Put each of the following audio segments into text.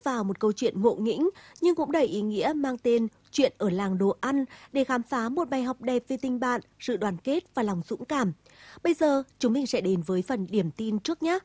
vào một câu chuyện ngộ nghĩnh nhưng cũng đầy ý nghĩa mang tên Chuyện ở làng đồ ăn để khám phá một bài học đẹp về tình bạn, sự đoàn kết và lòng dũng cảm. Bây giờ chúng mình sẽ đến với phần điểm tin trước nhé.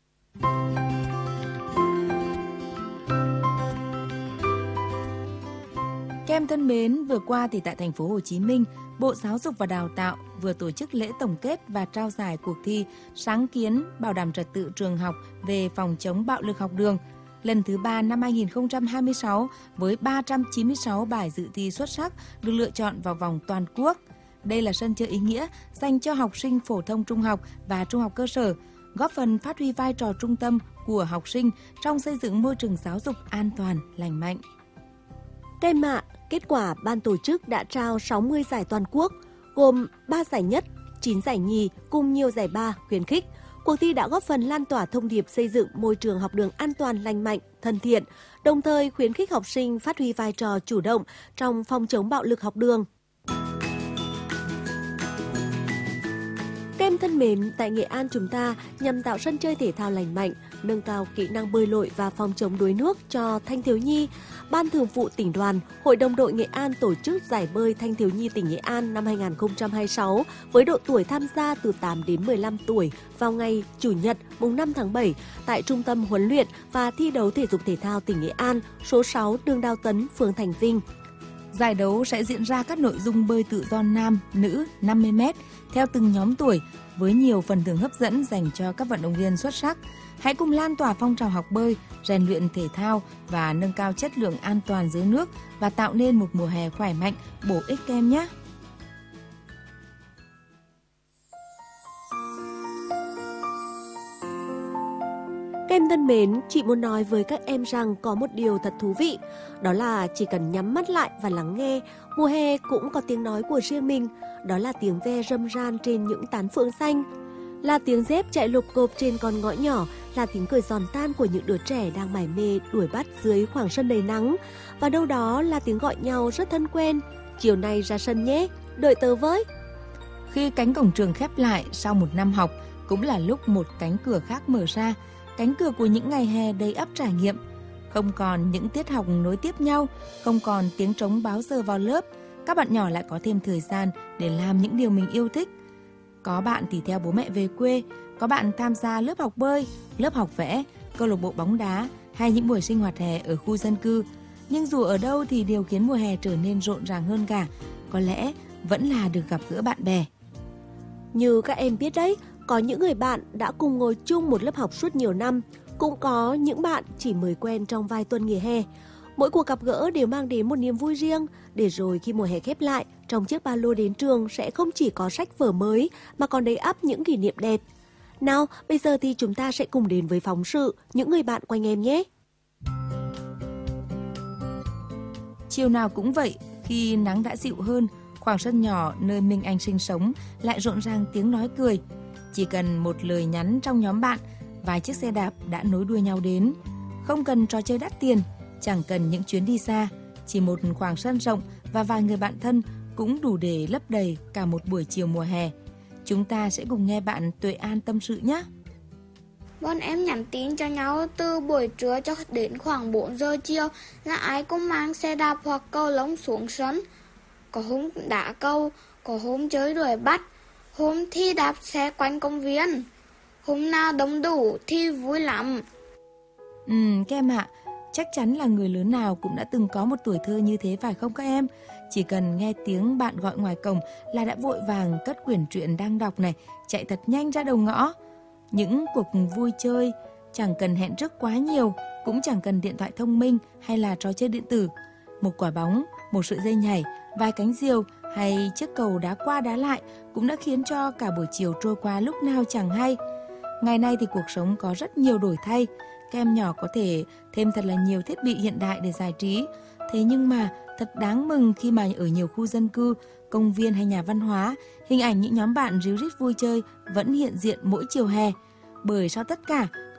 Các em thân mến, vừa qua thì tại thành phố Hồ Chí Minh, Bộ Giáo dục và Đào tạo vừa tổ chức lễ tổng kết và trao giải cuộc thi Sáng kiến bảo đảm trật tự trường học về phòng chống bạo lực học đường lần thứ 3 năm 2026 với 396 bài dự thi xuất sắc được lựa chọn vào vòng toàn quốc. Đây là sân chơi ý nghĩa dành cho học sinh phổ thông trung học và trung học cơ sở, góp phần phát huy vai trò trung tâm của học sinh trong xây dựng môi trường giáo dục an toàn, lành mạnh. Các em ạ, kết quả ban tổ chức đã trao 60 giải toàn quốc, gồm 3 giải nhất, 9 giải nhì cùng nhiều giải ba khuyến khích. Cuộc thi đã góp phần lan tỏa thông điệp xây dựng môi trường học đường an toàn, lành mạnh, thân thiện, đồng thời khuyến khích học sinh phát huy vai trò chủ động trong phòng chống bạo lực học đường. Các em thân mến, tại Nghệ An chúng ta nhằm tạo sân chơi thể thao lành mạnh, nâng cao kỹ năng bơi lội và phòng chống đuối nước cho thanh thiếu nhi, Ban Thường vụ Tỉnh đoàn, Hội đồng đội Nghệ An tổ chức giải bơi thanh thiếu nhi tỉnh Nghệ An năm 2026 với độ tuổi tham gia từ 8 đến 15 tuổi vào ngày Chủ nhật mùng 5 tháng 7 tại Trung tâm Huấn luyện và Thi đấu Thể dục Thể thao tỉnh Nghệ An, số 6 đường Đào Tấn, phường Thành Vinh. Giải đấu sẽ diễn ra các nội dung bơi tự do nam, nữ 50m theo từng nhóm tuổi với nhiều phần thưởng hấp dẫn dành cho các vận động viên xuất sắc. Hãy cùng lan tỏa phong trào học bơi, rèn luyện thể thao và nâng cao chất lượng an toàn dưới nước và tạo nên một mùa hè khỏe mạnh, bổ ích các em nhé! Các em thân mến, chị muốn nói với các em rằng có một điều thật thú vị, đó là chỉ cần nhắm mắt lại và lắng nghe, mùa hè cũng có tiếng nói của riêng mình, đó là tiếng ve râm ran trên những tán phượng xanh, là tiếng dép chạy lộp cộp trên con ngõ nhỏ, là tiếng cười giòn tan của những đứa trẻ đang mải mê đuổi bắt dưới khoảng sân đầy nắng, và đâu đó là tiếng gọi nhau rất thân quen, chiều nay ra sân nhé, đợi tớ với. Khi cánh cổng trường khép lại sau một năm học, cũng là lúc một cánh cửa khác mở ra, cánh cửa của những ngày hè đầy ắp trải nghiệm. Không còn những tiết học nối tiếp nhau, không còn tiếng trống báo giờ vào lớp, các bạn nhỏ lại có thêm thời gian để làm những điều mình yêu thích. Có bạn thì theo bố mẹ về quê, có bạn tham gia lớp học bơi, lớp học vẽ, câu lạc bộ bóng đá hay những buổi sinh hoạt hè ở khu dân cư. Nhưng dù ở đâu thì điều khiến mùa hè trở nên rộn ràng hơn cả, có lẽ vẫn là được gặp gỡ bạn bè. Như các em biết đấy, có những người bạn đã cùng ngồi chung một lớp học suốt nhiều năm, cũng có những bạn chỉ mới quen trong vài tuần nghỉ hè. Mỗi cuộc gặp gỡ đều mang đến một niềm vui riêng, để rồi khi mùa hè khép lại, trong chiếc ba lô đến trường sẽ không chỉ có sách vở mới mà còn đầy ắp những kỷ niệm đẹp. Nào, bây giờ thì chúng ta sẽ cùng đến với phóng sự Những người bạn quanh em nhé. Chiều nào cũng vậy, khi nắng đã dịu hơn, khoảng sân nhỏ nơi Minh Anh sinh sống lại rộn ràng tiếng nói cười. Chỉ cần một lời nhắn trong nhóm bạn, vài chiếc xe đạp đã nối đuôi nhau đến. Không cần trò chơi đắt tiền, chẳng cần những chuyến đi xa, chỉ một khoảng sân rộng và vài người bạn thân cũng đủ để lấp đầy cả một buổi chiều mùa hè. Chúng ta sẽ cùng nghe bạn Tuệ An tâm sự nhé. Bọn em nhắn tin cho nhau từ buổi trưa cho đến khoảng 4 giờ chiều là ai cũng mang xe đạp hoặc cầu lông xuống sân. Có hôm đá cầu, có hôm chơi đuổi bắt, hôm thì đạp xe quanh công viên. Hôm nào đông đủ thì vui lắm. Các em ạ, chắc chắn là người lớn nào cũng đã từng có một tuổi thơ như thế phải không các em? Chỉ cần nghe tiếng bạn gọi ngoài cổng là đã vội vàng cất quyển truyện đang đọc này, chạy thật nhanh ra đầu ngõ. Những cuộc vui chơi chẳng cần hẹn trước quá nhiều, cũng chẳng cần điện thoại thông minh hay là trò chơi điện tử. Một quả bóng, một sợi dây nhảy, vài cánh diều hay chiếc cầu đá qua đá lại cũng đã khiến cho cả buổi chiều trôi qua lúc nào chẳng hay. Ngày nay thì cuộc sống có rất nhiều đổi thay. Các em nhỏ có thể thêm thật là nhiều thiết bị hiện đại để giải trí. Thế nhưng mà thật đáng mừng khi mà ở nhiều khu dân cư, công viên hay nhà văn hóa, hình ảnh những nhóm bạn ríu rít vui chơi vẫn hiện diện mỗi chiều hè. Bởi sau tất cả,